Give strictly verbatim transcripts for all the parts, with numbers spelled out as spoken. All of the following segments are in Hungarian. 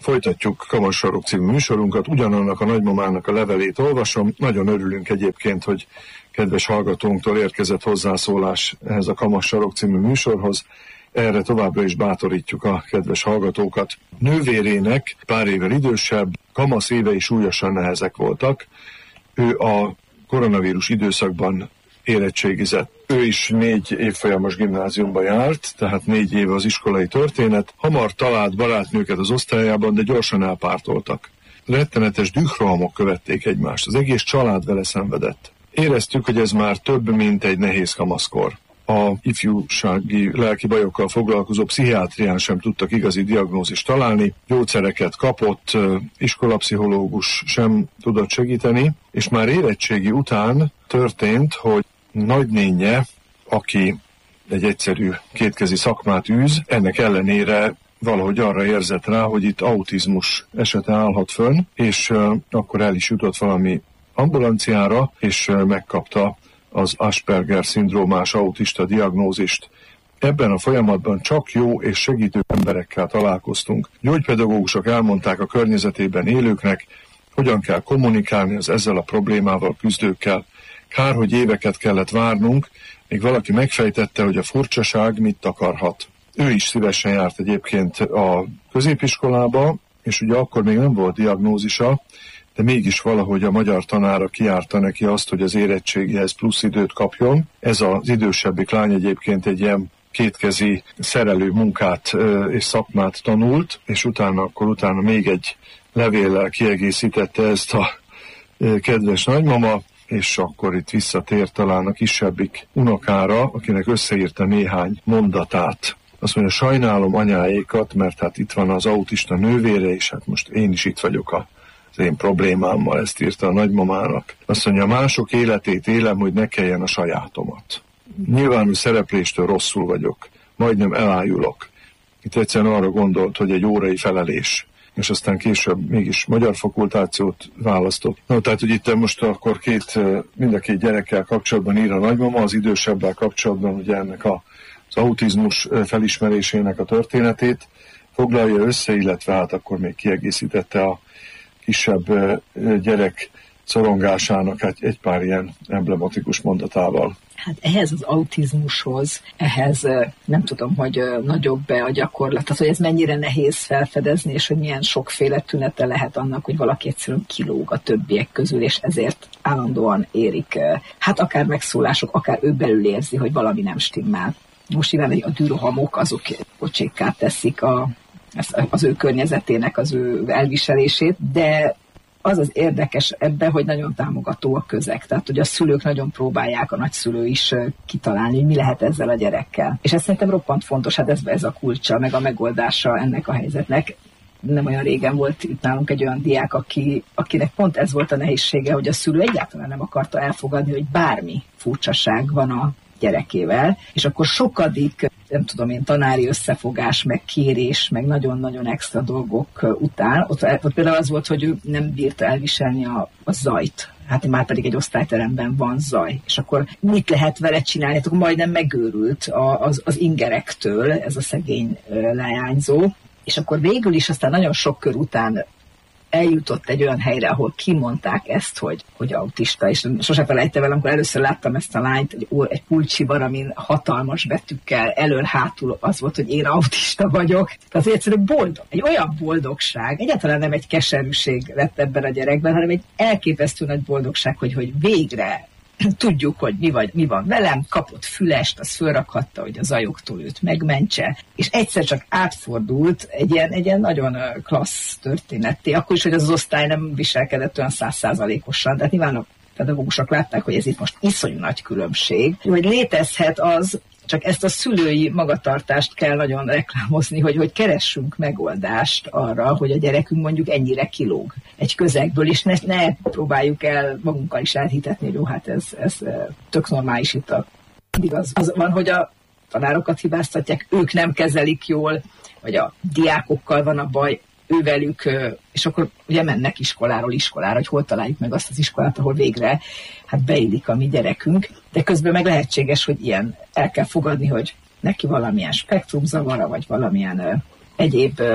Folytatjuk Kamassarok című műsorunkat, ugyanannak a nagymamának a levelét olvasom. Nagyon örülünk egyébként, hogy kedves hallgatónktól érkezett hozzászólás ehhez a Kamassarok című műsorhoz. Erre továbbra is bátorítjuk a kedves hallgatókat. Nővérének, pár évvel idősebb, kamasz évei súlyosan nehezek voltak. Ő a koronavírus időszakban érettségizett. Ő is négy évfolyamos gimnáziumba járt, tehát négy év az iskolai történet. Hamar talált barátnőket az osztályában, de gyorsan elpártoltak. Rettenetes dührohamok követték egymást. Az egész család vele szenvedett. Éreztük, hogy ez már több, mint egy nehéz kamaszkor. A ifjúsági lelki bajokkal foglalkozó pszichiátrián sem tudtak igazi diagnózist találni, gyógyszereket kapott, iskolapszichológus sem tudott segíteni, és már érettségi után történt, hogy nagynénje, aki egy egyszerű kétkezi szakmát űz, ennek ellenére valahogy arra érzett rá, hogy itt autizmus esete állhat fönn, és uh, akkor el is jutott valami ambulanciára, és uh, megkapta az Asperger-szindrómás autista diagnózist. Ebben a folyamatban csak jó és segítő emberekkel találkoztunk. Gyógypedagógusok elmondták a környezetében élőknek, hogyan kell kommunikálni az ezzel a problémával küzdőkkel. Kár, hogy éveket kellett várnunk, még valaki megfejtette, hogy a furcsaság mit akarhat. Ő is szívesen járt egyébként a középiskolába, és ugye akkor még nem volt diagnózisa, de mégis valahogy a magyar tanára kijárta neki azt, hogy az érettségéhez plusz időt kapjon. Ez az idősebbik lány egyébként egy ilyen kétkezi szerelő munkát és szakmát tanult, és utána akkor utána még egy levéllel kiegészítette ezt a kedves nagymama, és akkor itt visszatért talán a kisebbik unokára, akinek összeírta néhány mondatát. Azt mondja, sajnálom anyáékat, mert hát itt van az autista nővére, és hát most én is itt vagyok a az én problémámmal, ezt írta a nagymamának. Azt mondja, mások életét élem, hogy ne kelljen a sajátomat. Nyilvános szerepléstől rosszul vagyok, majdnem elájulok. Itt egyszerűen arra gondolt, hogy egy órai felelés, és aztán később mégis magyar fakultációt választott. No, tehát, hogy itt most akkor két, mind a két gyerekkel kapcsolatban ír a nagymama, az idősebbel kapcsolatban ugye ennek a, az autizmus felismerésének a történetét foglalja össze, illetve hát akkor még kiegészítette a kisebb gyerek szorongásának egy, egy pár ilyen emblematikus mondatával. Hát ehhez az autizmushoz, ehhez nem tudom, hogy nagyobb be a gyakorlat, tehát hogy ez mennyire nehéz felfedezni, és hogy milyen sokféle tünete lehet annak, hogy valaki egyszerűen kilóg a többiek közül, és ezért állandóan érik, hát akár megszólások, akár ő belül érzi, hogy valami nem stimmel. Most nyilván a dürohamok azok pocsékká teszik a az ő környezetének az ő elviselését, de az az érdekes ebben, hogy nagyon támogató a közeg. Tehát, hogy a szülők nagyon próbálják, a nagyszülő is kitalálni, hogy mi lehet ezzel a gyerekkel. És ez szerintem roppant fontos, hát ez, ez a kulcsa, meg a megoldása ennek a helyzetnek. Nem olyan régen volt itt nálunk egy olyan diák, aki, akinek pont ez volt a nehézsége, hogy a szülő egyáltalán nem akarta elfogadni, hogy bármi furcsaság van a gyerekével, és akkor sokadik, nem tudom én, tanári összefogás, meg kérés, meg nagyon-nagyon extra dolgok után. Ott, ott például az volt, hogy ő nem bírta elviselni a, a zajt. Hát már pedig egy osztályteremben van zaj. És akkor mit lehet vele csinálni? Hát akkor majdnem megőrült a, az, az ingerektől ez a szegény leányzó. És akkor végül is aztán nagyon sok kör után eljutott egy olyan helyre, ahol kimondták ezt, hogy, hogy autista, és sose felejtem el, amikor először láttam ezt a lányt, egy, egy pulcsiban, amin hatalmas betűkkel elől-hátul az volt, hogy én autista vagyok. Tehát egyszerűen boldog, egy olyan boldogság, egyáltalán nem egy keserűség lett ebben a gyerekben, hanem egy elképesztő nagy boldogság, hogy, hogy végre tudjuk, hogy mi, vagy, mi van velem, kapott fülest, az fölrakhatta, hogy a zajoktól őt megmentse, és egyszer csak átfordult egy ilyen, egy ilyen nagyon klassz történetté. Akkor is, hogy az, az osztály nem viselkedett olyan száz százalékosan, de nyilván a pedagógusok látták, hogy ez itt most iszonyú nagy különbség, hogy létezhet az, csak ezt a szülői magatartást kell nagyon reklámozni, hogy, hogy keressünk megoldást arra, hogy a gyerekünk mondjuk ennyire kilóg egy közegből, és ne, ne próbáljuk el magunkkal is elhitetni, hogy jó, hát ez, ez tök normális itt a... Mindig az, az van, hogy a tanárokat hibáztatják, ők nem kezelik jól, vagy a diákokkal van a baj, ővelük, és akkor ugye mennek iskoláról iskolára, hogy hol találjuk meg azt az iskolát, ahol végre hát beillik a mi gyerekünk, de közben meg lehetséges, hogy ilyen el kell fogadni, hogy neki valamilyen spektrumzavara, vagy valamilyen uh, egyéb uh,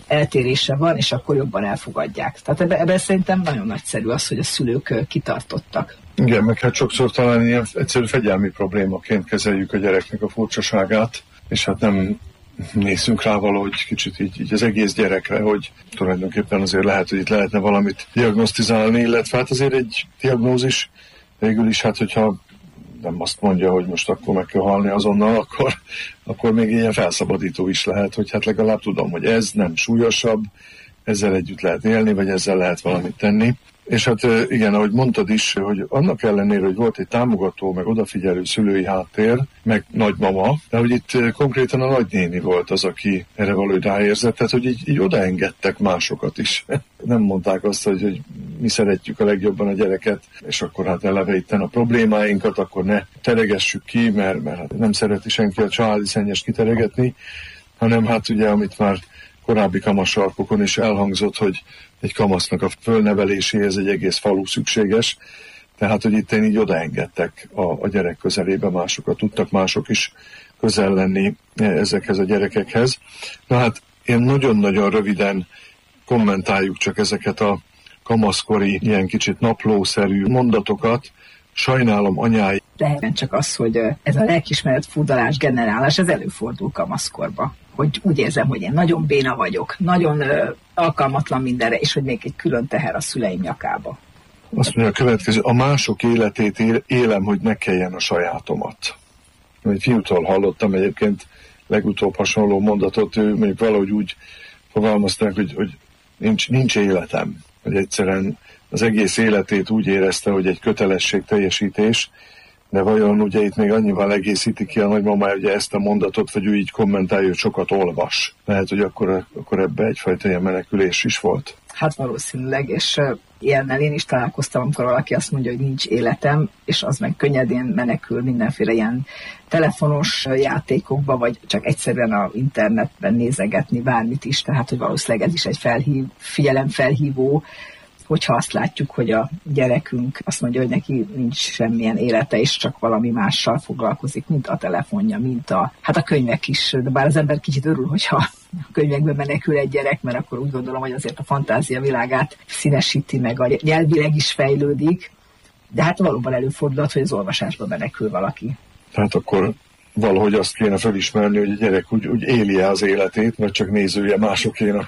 eltérése van, és akkor jobban elfogadják. Tehát ebben ebbe szerintem nagyon nagyszerű az, hogy a szülők kitartottak. Igen, meg hát sokszor talán ilyen egyszerű fegyelmi problémaként kezeljük a gyereknek a furcsaságát, és hát nem nézzünk rá valahogy kicsit így, így az egész gyerekre, hogy tulajdonképpen azért lehet, hogy itt lehetne valamit diagnosztizálni, illetve hát azért egy diagnózis végül is, hát hogyha nem azt mondja, hogy most akkor meg kell halni azonnal, akkor, akkor még ilyen felszabadító is lehet, hogy hát legalább tudom, hogy ez nem súlyosabb, ezzel együtt lehet élni, vagy ezzel lehet valamit tenni. És hát igen, ahogy mondtad is, hogy annak ellenére, hogy volt egy támogató, meg odafigyelő szülői háttér, meg nagymama, de hogy itt konkrétan a nagynéni volt az, aki erre valahogy ráérzett, tehát hogy így, így odaengedtek másokat is. Nem mondták azt, hogy, hogy mi szeretjük a legjobban a gyereket, és akkor hát eleve itten a problémáinkat, akkor ne teregessük ki, mert, mert hát nem szereti senki a családi szennyest kiteregetni, hanem hát ugye, amit már korábbi kamassarkokon is elhangzott, hogy egy kamasznak a fölneveléséhez egy egész falu szükséges, tehát, hogy itt én így odaengedtek a, a gyerek közelébe, másokat tudtak mások is közel lenni ezekhez a gyerekekhez. Na hát én nagyon-nagyon röviden kommentáljuk csak ezeket a kamaszkori, ilyen kicsit naplószerű mondatokat. Sajnálom anyái. Lehetne csak az, hogy ez a lelkismeret furdalás, generálás, ez előfordul kamaszkorba. Hogy úgy érzem, hogy én nagyon béna vagyok, nagyon ö, alkalmatlan mindenre, és hogy még egy külön teher a szüleim nyakába. Azt mondja a következő, a mások életét él, élem, hogy ne kelljen a sajátomat. Egy fiútól hallottam egyébként legutóbb hasonló mondatot, ő mondjuk valahogy úgy fogalmazták, hogy, hogy nincs, nincs életem, hogy egyszerűen az egész életét úgy érezte, hogy egy kötelesség teljesítés, de vajon ugye itt még annyival egészíti ki a nagymamája ugye ezt a mondatot, vagy ő így kommentálja, hogy sokat olvas. Lehet, hogy akkor, akkor ebbe egyfajta ilyen menekülés is volt. Hát valószínűleg, és uh, ilyennel én is találkoztam, amikor valaki azt mondja, hogy nincs életem, és az meg könnyedén menekül mindenféle ilyen telefonos játékokba, vagy csak egyszerűen az internetben nézegetni bármit is, tehát hogy valószínűleg ez is egy felhív, figyelemfelhívó, hogyha azt látjuk, hogy a gyerekünk azt mondja, hogy neki nincs semmilyen élete, és csak valami mással foglalkozik, mint a telefonja, mint a, hát a könyvek is, de bár az ember kicsit örül, hogyha a könyvekben menekül egy gyerek, mert akkor úgy gondolom, hogy azért a fantázia világát színesíti meg, a nyelvileg is fejlődik, de hát valóban előfordulhat, hogy az olvasásba menekül valaki. Tehát akkor valahogy azt kéne felismerni, hogy a gyerek úgy, úgy éli-e az életét, vagy csak nézője másokénak.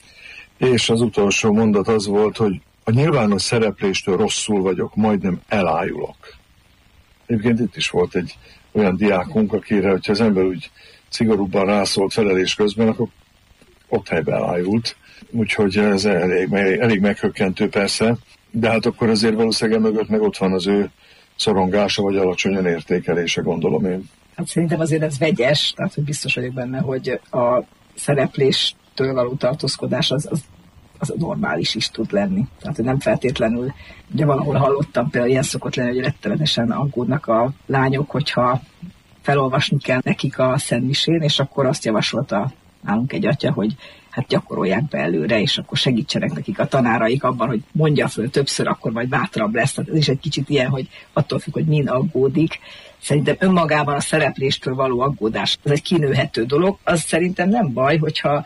És az utolsó mondat az volt, hogy a nyilvános szerepléstől rosszul vagyok, majdnem elájulok. Egyébként itt is volt egy olyan diákunk, akire, hogyha az ember úgy szigorúbban rászólt felelés közben, akkor ott helyben elájult. Úgyhogy ez elég, elég meghökkentő persze, de hát akkor azért valószínűleg mögött meg ott van az ő szorongása, vagy alacsonyan értékelése, gondolom én. Hát szerintem azért ez vegyes, tehát hogy biztos vagyok benne, hogy a szerepléstől való tartózkodás az, az az normális is tud lenni. Tehát, hogy nem feltétlenül, ugye valahol hallottam, például ilyen szokott lenni, hogy rettenetesen aggódnak a lányok, hogyha felolvasni kell nekik a szentmisén, és akkor azt javasolta nálunk egy atya, hogy hát gyakorolják be előre, és akkor segítsenek nekik a tanáraik abban, hogy mondja föl többször, akkor majd bátrabb lesz. Tehát ez is egy kicsit ilyen, hogy attól függ, hogy min aggódik. Szerintem önmagában a szerepléstől való aggódás, ez egy kinőhető dolog. Az szerintem nem baj, hogyha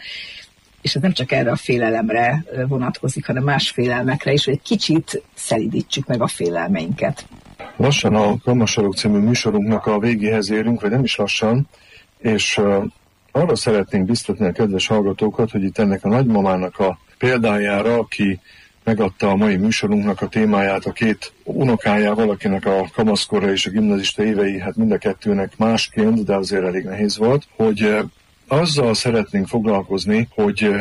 és ez nem csak erre a félelemre vonatkozik, hanem más félelmekre is, hogy egy kicsit szelídítsük meg a félelmeinket. Lassan a Kamasarok című műsorunknak a végéhez érünk, vagy nem is lassan, és uh, arra szeretnénk biztatni a kedves hallgatókat, hogy itt ennek a nagymamának a példájára, aki megadta a mai műsorunknak a témáját a két unokájával, akinek a kamaszkora és a gimnazista évei, hát mind a kettőnek másként, de azért elég nehéz volt, hogy uh, azzal szeretnénk foglalkozni, hogy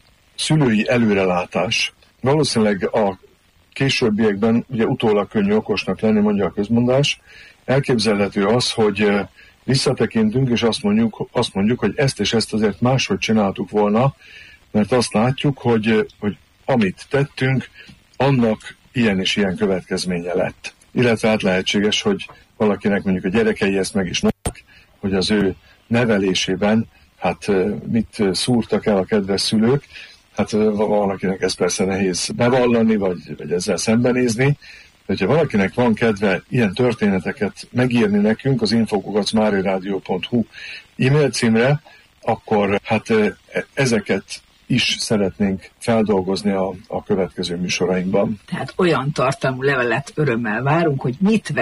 szülői előrelátás. Valószínűleg a későbbiekben, ugye utólag könnyű okosnak lenni, mondja a közmondás, elképzelhető az, hogy visszatekintünk, és azt mondjuk, azt mondjuk, hogy ezt és ezt azért máshogy csináltuk volna, mert azt látjuk, hogy, hogy amit tettünk, annak ilyen és ilyen következménye lett. Illetve hát lehetséges, hogy valakinek mondjuk a gyerekei ezt meg is mondják, hogy az ő nevelésében hát mit szúrtak el a kedves szülők, hát valakinek ez persze nehéz bevallani, vagy, vagy ezzel szembenézni, de hogyha valakinek van kedve ilyen történeteket megírni nekünk az info kukac mariaradio pont hu e-mail címre, akkor hát ezeket is szeretnénk feldolgozni a, a következő műsorainkban. Tehát olyan tartalmú levelet örömmel várunk, hogy mit